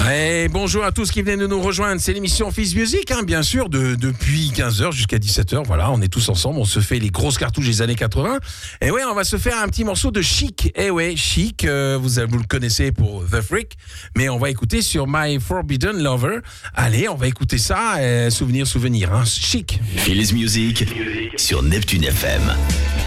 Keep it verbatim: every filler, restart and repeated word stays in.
Et bonjour à tous qui venez de nous rejoindre. C'est l'émission Fizz Music, hein, bien sûr, de, depuis quinze heures jusqu'à dix-sept heures. Voilà, on est tous ensemble. On se fait les grosses cartouches des années quatre-vingts. Et ouais, on va se faire un petit morceau de Chic. Et ouais, Chic, euh, vous, vous le connaissez pour The Freak. Mais on va écouter sur My Forbidden Lover. Allez, on va écouter ça. Euh, souvenir, souvenir. Hein. Chic. Fizz Music sur Neptune F M.